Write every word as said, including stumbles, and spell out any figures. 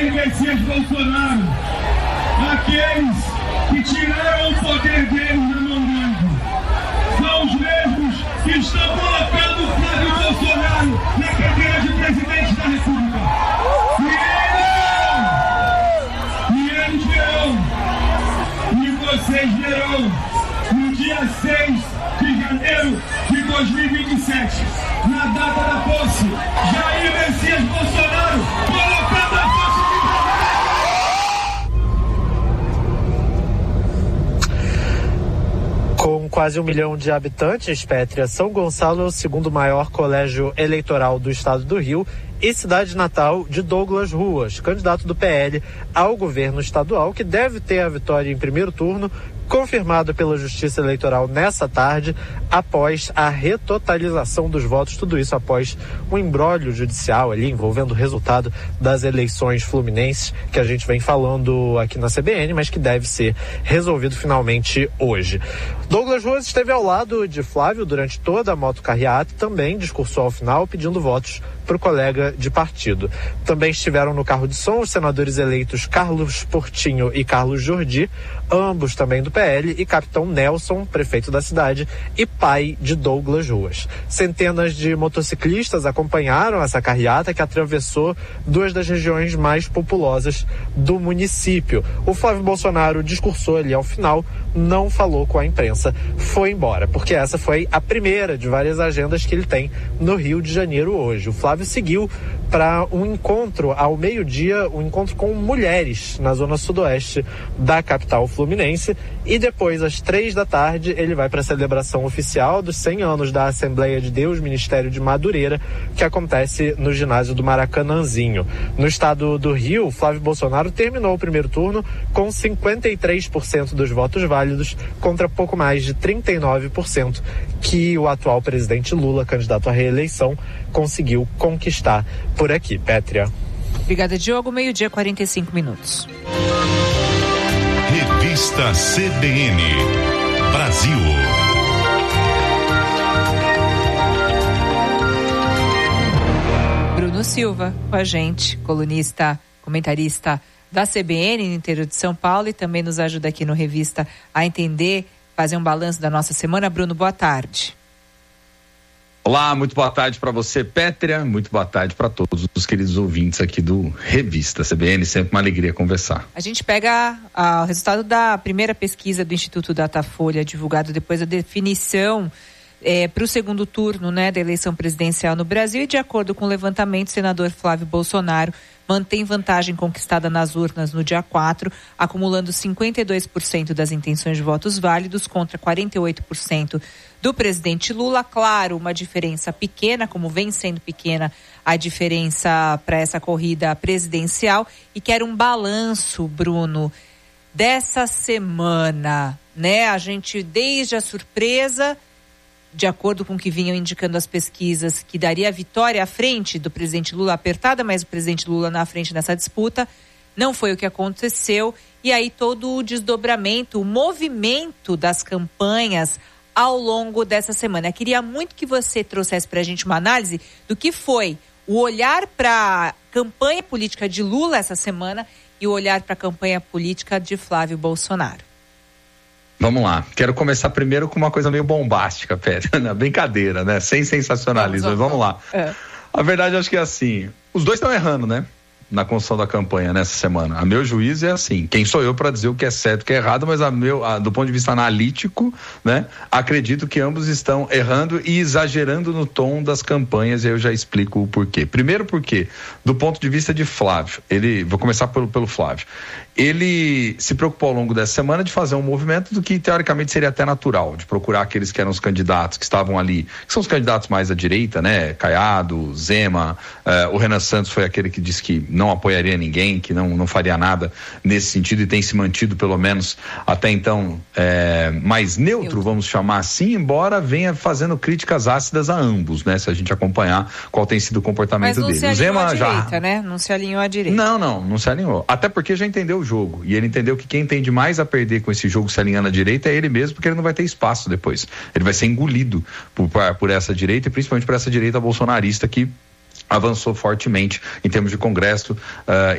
Jair Messias Bolsonaro, aqueles que tiraram o poder deles na mão dele, são os mesmos que estão colocando o Flávio Bolsonaro na cadeira de presidente da República. E eles verão, e vocês verão, no dia seis de janeiro de dois mil e vinte e sete, na data da posse, Jair Messias Bolsonaro colocando a posse de Com quase um milhão de habitantes, Pétria, São Gonçalo é o segundo maior colégio eleitoral do estado do Rio e cidade natal de Douglas Ruas, candidato do P L ao governo estadual, que deve ter a vitória em primeiro turno, confirmado pela Justiça Eleitoral nessa tarde, após a retotalização dos votos, tudo isso após um imbróglio judicial ali envolvendo o resultado das eleições fluminenses, que a gente vem falando aqui na C B N, mas que deve ser resolvido finalmente hoje. Douglas Ruas esteve ao lado de Flávio durante toda a motocarreata e também discursou ao final pedindo votos para o colega de partido. Também estiveram no carro de som os senadores eleitos Carlos Portinho e Carlos Jordi, ambos também do P L, e capitão Nelson, prefeito da cidade e pai de Douglas Ruas. Centenas de motociclistas acompanharam essa carreata que atravessou duas das regiões mais populosas do município. O Flávio Bolsonaro discursou ali ao final, não falou com a imprensa, foi embora, porque essa foi a primeira de várias agendas que ele tem no Rio de Janeiro hoje. O Flávio seguiu para um encontro ao meio-dia, um encontro com mulheres na zona sudoeste da capital fluminense, e depois, às três da tarde, ele vai para a celebração oficial dos cem anos da Assembleia de Deus Ministério de Madureira, que acontece no ginásio do Maracanãzinho. No estado do Rio, Flávio Bolsonaro terminou o primeiro turno com cinquenta e três por cento dos votos válidos, contra pouco mais de trinta e nove por cento que o atual presidente Lula, candidato à reeleição, conseguiu conquistar por aqui. Pétria. Obrigada, Diogo. Meio-dia, quarenta e cinco minutos. Revista C B N Brasil. Bruno Silva com a gente, colunista, comentarista da C B N no interior de São Paulo, e também nos ajuda aqui no Revista a entender, fazer um balanço da nossa semana. Bruno, boa tarde. Olá, muito boa tarde para você, Pétria, muito boa tarde para todos os queridos ouvintes aqui do Revista C B N, sempre uma alegria conversar. A gente pega ah, o resultado da primeira pesquisa do Instituto Datafolha, divulgado depois da definição é, para o segundo turno, né, da eleição presidencial no Brasil, e de acordo com o levantamento, o senador Flávio Bolsonaro mantém vantagem conquistada nas urnas no dia quatro, acumulando cinquenta e dois por cento das intenções de votos válidos contra quarenta e oito por cento do presidente Lula. Claro, uma diferença pequena, como vem sendo pequena a diferença para essa corrida presidencial. E quero um balanço, Bruno, dessa semana, né? A gente, desde a surpresa, de acordo com o que vinham indicando as pesquisas, que daria a vitória à frente do presidente Lula, apertada, mas o presidente Lula na frente nessa disputa, não foi o que aconteceu. E aí todo o desdobramento, o movimento das campanhas ao longo dessa semana. Eu queria muito que você trouxesse para a gente uma análise do que foi o olhar para a campanha política de Lula essa semana e o olhar para a campanha política de Flávio Bolsonaro. Vamos lá, quero começar primeiro com uma coisa meio bombástica, Pedro, brincadeira, né? Sem sensacionalismo, vamos, vamos lá. É. A verdade, acho que é assim, os dois estão errando, né? Na construção da campanha nessa semana. A meu juízo é assim, quem sou eu para dizer o que é certo e o que é errado, mas a meu, a, do ponto de vista analítico, né, acredito que ambos estão errando e exagerando no tom das campanhas, e eu já explico o porquê. Primeiro porque, do ponto de vista de Flávio, ele, vou começar pelo, pelo Flávio, ele se preocupou ao longo dessa semana de fazer um movimento do que teoricamente seria até natural, de procurar aqueles que eram os candidatos que estavam ali, que são os candidatos mais à direita, né, Caiado, Zema, eh, o Renan Santos foi aquele que disse que não apoiaria ninguém, que não, não faria nada nesse sentido, e tem se mantido pelo menos até então é, mais neutro, vamos chamar assim, embora venha fazendo críticas ácidas a ambos, né, se a gente acompanhar qual tem sido o comportamento dele. Mas não se alinhou à direita, né? Não se alinhou à direita. Não, não, não se alinhou. Até porque já entendeu o jogo, e ele entendeu que quem tem mais a perder com esse jogo se alinhando à direita é ele mesmo, porque ele não vai ter espaço depois. Ele vai ser engolido por, por essa direita, e principalmente por essa direita bolsonarista que avançou fortemente em termos de Congresso uh,